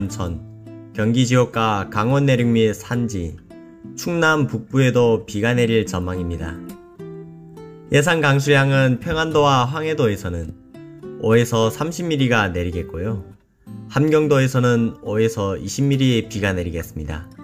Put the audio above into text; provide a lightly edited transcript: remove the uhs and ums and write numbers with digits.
천, 경기 지역과 강원 내륙 및 산지, 충남 북부에도 비가 내릴 전망입니다. 예상 강수량은 평안도와 황해도에서는 5에서 30mm가 내리겠고요. 함경도에서는 5에서 20mm의 비가 내리겠습니다.